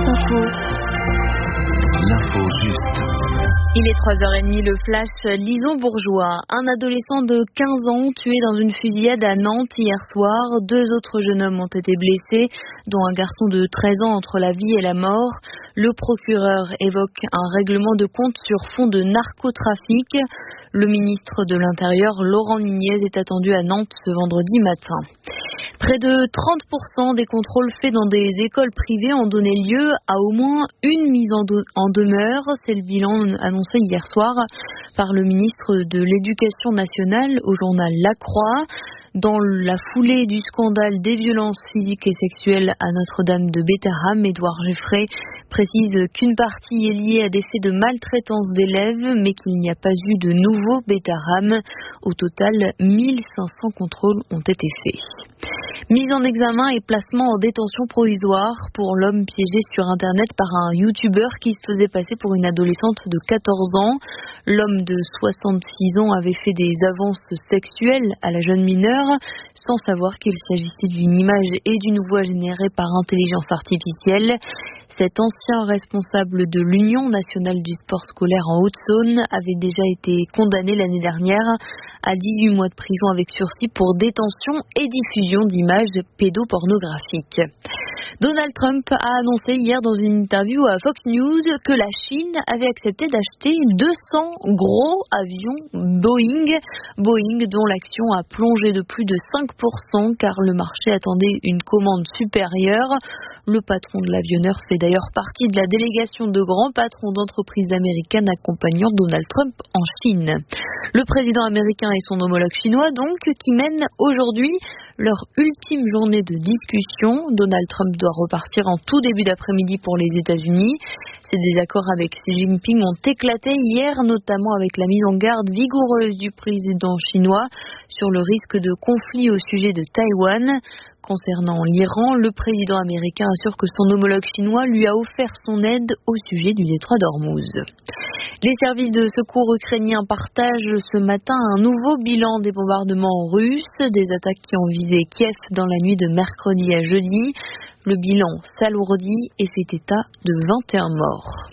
Info. L'info juste. Il est 3h30, le flash Lison-Bourgeois. Un adolescent de 15 ans tué dans une fusillade à Nantes hier soir. 2 autres jeunes hommes ont été blessés, dont un garçon de 13 ans entre la vie et la mort. Le procureur évoque un règlement de compte sur fond de narcotrafic. Le ministre de l'Intérieur, Laurent Nunez, est attendu à Nantes ce vendredi matin. Près de 30% des contrôles faits dans des écoles privées ont donné lieu à au moins une mise en demeure. C'est le bilan annoncé hier soir par le ministre de l'Éducation nationale au journal La Croix. Dans la foulée du scandale des violences physiques et sexuelles à Notre-Dame de Bétharram, Édouard Giffray précise qu'une partie est liée à des faits de maltraitance d'élèves, mais qu'il n'y a pas eu de nouveau Bétharram. Au total, 1500 contrôles ont été faits. Mise en examen et placement en détention provisoire pour l'homme piégé sur Internet par un youtubeur qui se faisait passer pour une adolescente de 14 ans. L'homme de 66 ans avait fait des avances sexuelles à la jeune mineure sans savoir qu'il s'agissait d'une image et d'une voix générée par intelligence artificielle. Cet ancien responsable de l'Union nationale du sport scolaire en Haute-Saône avait déjà été condamné l'année dernière à 18 mois de prison avec sursis pour détention et diffusion d'images pédopornographiques. Donald Trump a annoncé hier dans une interview à Fox News que la Chine avait accepté d'acheter 200 gros avions Boeing dont l'action a plongé de plus de 5% car le marché attendait une commande supérieure. Le patron de l'avionneur fait d'ailleurs partie de la délégation de grands patrons d'entreprises américaines accompagnant Donald Trump en Chine. Le président américain et son homologue chinois donc qui mènent aujourd'hui leur ultime journée de discussion. Donald Trump doit repartir en tout début d'après-midi pour les États-Unis. Ces désaccords avec Xi Jinping ont éclaté hier, notamment avec la mise en garde vigoureuse du président chinois sur le risque de conflit au sujet de Taïwan. Concernant l'Iran, le président américain assure que son homologue chinois lui a offert son aide au sujet du détroit d'Ormuz. Les services de secours ukrainiens partagent ce matin un nouveau bilan des bombardements russes, des attaques qui ont visé Kiev dans la nuit de mercredi à jeudi. Le bilan s'alourdit et fait état de 21 morts.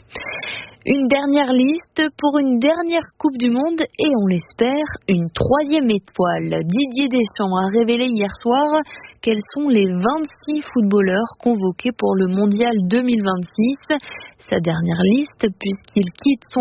Une dernière liste pour une dernière Coupe du Monde et on l'espère, une 3e étoile. Didier Deschamps a révélé hier soir quels sont les 26 footballeurs convoqués pour le Mondial 2026. Sa dernière liste puisqu'il quitte son